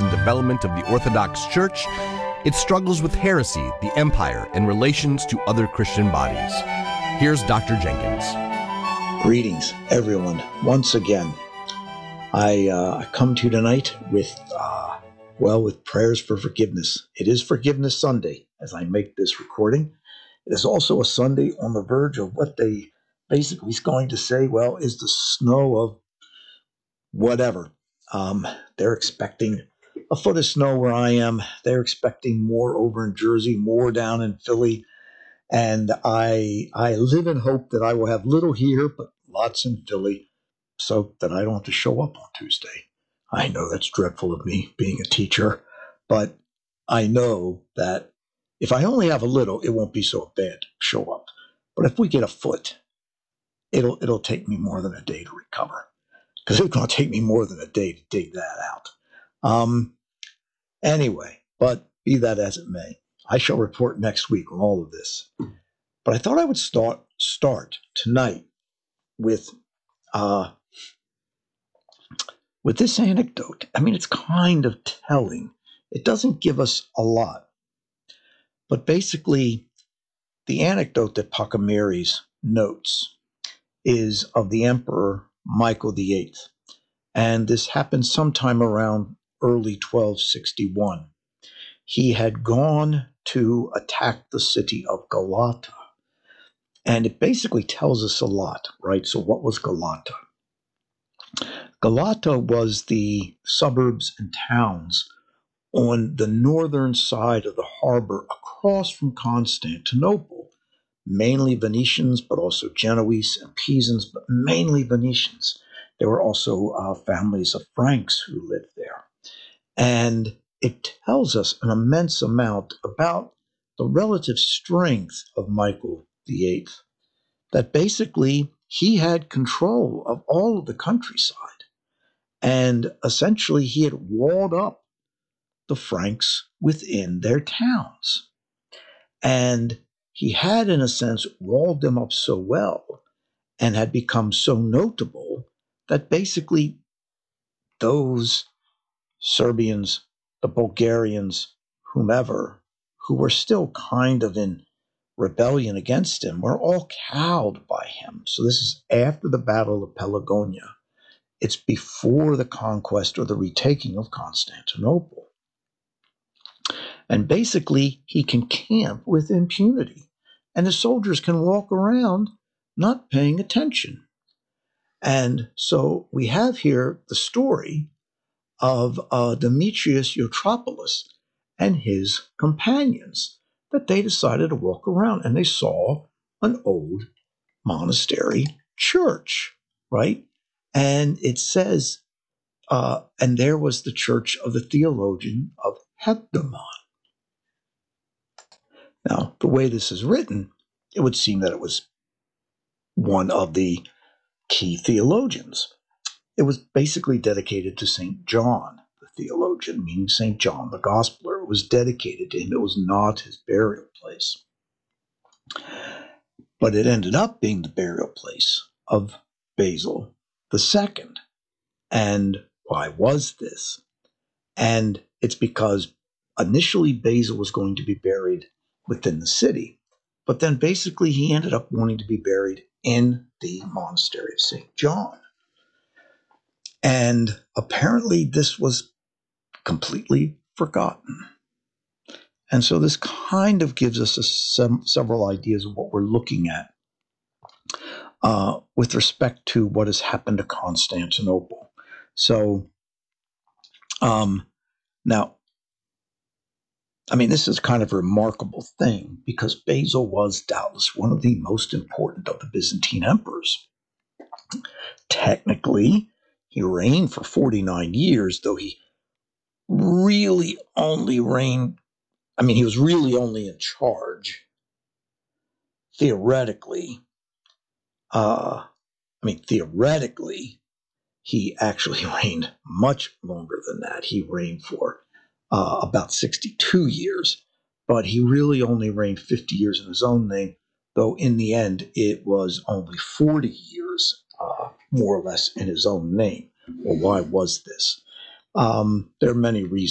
and development of the Orthodox Church, its struggles with heresy, the empire, and relations to other Christian bodies. Here's Dr. Jenkins. Greetings, everyone. Once again, I come to you tonight with prayers for forgiveness. It is Forgiveness Sunday as I make this recording. It is also a Sunday on the verge of what they basically is going to say, is the snow of whatever. They're expecting a foot of snow where I am. They're expecting more over in Jersey, more down in Philly. And I live in hope that I will have little here, but lots in Philly, so that I don't have to show up on Tuesday. I know that's dreadful of me being a teacher, but I know that if I only have a little, it won't be so bad to show up. But if we get a foot, it'll take me more than a day to recover, because it's going to take me more than a day to dig that out. Anyway, but be that as it may, I shall report next week on all of this. But I thought I would start tonight with this anecdote. I mean, it's kind of telling. It doesn't give us a lot. But basically, the anecdote that Pachymeres notes is of the Emperor Michael VIII. And this happened sometime around early 1261. He had gone to attack the city of Galata. And it basically tells us a lot, right? So what was Galata? Galata was the suburbs and towns on the northern side of the harbor across from Constantinople, mainly Venetians, but also Genoese and Pisans, but mainly Venetians. There were also families of Franks who lived there. And it tells us an immense amount about the relative strength of Michael VIII, that basically he had control of all of the countryside. And essentially he had walled up the Franks within their towns. And he had, in a sense, walled them up so well and had become so notable that basically those Serbians, the Bulgarians, whomever, who were still kind of in rebellion against him, were all cowed by him. So this is after the Battle of Pelagonia. It's before the conquest or the retaking of Constantinople. And basically, he can camp with impunity. And the soldiers can walk around not paying attention. And so we have here the story of Demetrius Eutropoulos and his companions, that they decided to walk around and they saw an old monastery church, right? And it says, and there was the church of the theologian of Hebdomon. Now, the way this is written, it would seem that it was one of the key theologians. It was basically dedicated to St. John, the theologian, meaning St. John the Gospeler. It was dedicated to him. It was not his burial place. But it ended up being the burial place of Basil II. And why was this? And it's because initially Basil was going to be buried within the city, but then basically he ended up wanting to be buried in the monastery of St. John. And apparently this was completely forgotten. And so this kind of gives us several ideas of what we're looking at with respect to what has happened to Constantinople. So now, I mean, this is kind of a remarkable thing because Basil was doubtless one of the most important of the Byzantine emperors. Technically, he reigned for 49 years, though he really only reigned, he was really only in charge theoretically. Theoretically, he actually reigned much longer than that. He reigned for about 62 years, but he really only reigned 50 years in his own name, though in the end it was only 40 years, more or less, in his own name. Well, why was this? There are many reasons.